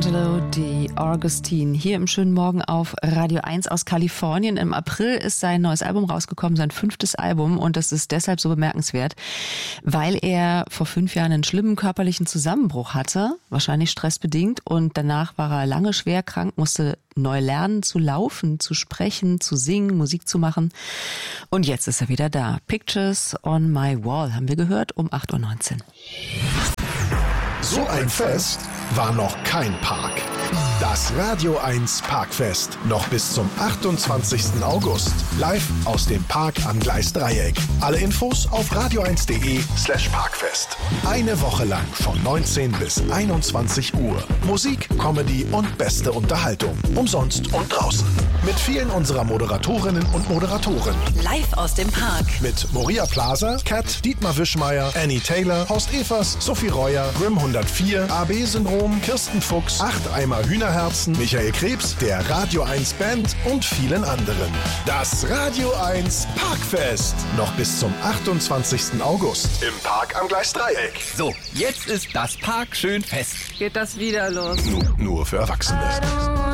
D'Angelo, die Augustine, hier im schönen Morgen auf Radio 1 aus Kalifornien. Im April ist sein neues Album rausgekommen, sein 5. Album, und das ist deshalb so bemerkenswert, weil er vor 5 Jahren einen schlimmen körperlichen Zusammenbruch hatte, wahrscheinlich stressbedingt, und danach war er lange schwer krank, musste neu lernen zu laufen, zu sprechen, zu singen, Musik zu machen. Und jetzt ist er wieder da. Pictures on my wall haben wir gehört um 8.19 Uhr. So ein Fest war noch kein Park. Das Radio 1 Parkfest. Noch bis zum 28. August. Live aus dem Park am Gleisdreieck. Alle Infos auf radio1.de/parkfest. Eine Woche lang von 19 bis 21 Uhr. Musik, Comedy und beste Unterhaltung. Umsonst und draußen. Mit vielen unserer Moderatorinnen und Moderatoren. Live aus dem Park. Mit Moria Plaza, Kat, Dietmar Wischmeier, Annie Taylor, Horst Evers, Sophie Reuer, Grimm 104, AB-Syndrom, Kirsten Fuchs, 8 Eimer Hühnerherzen, Michael Krebs, der Radio 1 Band und vielen anderen. Das Radio 1 Parkfest. Noch bis zum 28. August. Im Park am Gleisdreieck. So, jetzt ist das Park schön fest. Geht das wieder los? Nur für Erwachsene.